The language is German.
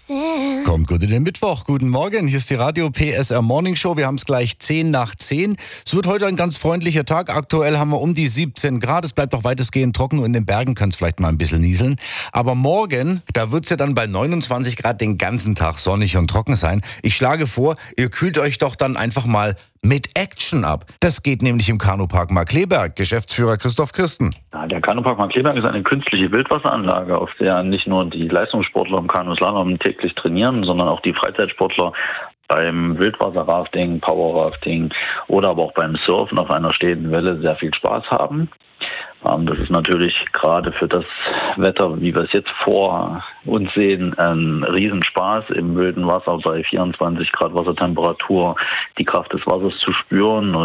Kommt gut in den Mittwoch. Guten Morgen, hier ist die Radio PSR Morning Show. Wir haben es gleich 10 nach 10. Es wird heute ein ganz freundlicher Tag. Aktuell haben wir um die 17 Grad. Es bleibt auch weitestgehend trocken und in den Bergen kann es vielleicht mal ein bisschen nieseln. Aber morgen, da wird es ja dann bei 29 Grad den ganzen Tag sonnig und trocken sein. Ich schlage vor, ihr kühlt euch doch dann einfach mal mit Action ab. Das geht nämlich im Kanupark Markkleeberg. Geschäftsführer Christoph Kirsten. Ja, der Kanupark Markkleeberg ist eine künstliche Wildwasseranlage, auf der nicht nur die Leistungssportler im Kanuslalom täglich trainieren, sondern auch die Freizeitsportler beim Wildwasserrafting, Powerrafting oder aber auch beim Surfen auf einer stehenden Welle sehr viel Spaß haben. Das ist natürlich gerade für das Wetter, wie wir es jetzt vor uns sehen, ein Riesenspaß, im wilden Wasser bei 24 Grad Wassertemperatur die Kraft des Wassers zu spüren.